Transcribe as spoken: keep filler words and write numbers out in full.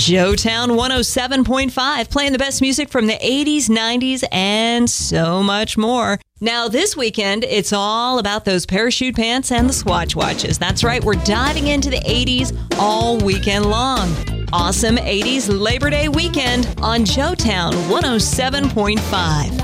Joetown one oh seven point five, playing the best music from the eighties, nineties, and so much more. Now, this weekend, it's all about those parachute pants and the Swatch watches. That's right, we're diving into the eighties all weekend long. Awesome eighties Labor Day weekend on Joetown one oh seven point five.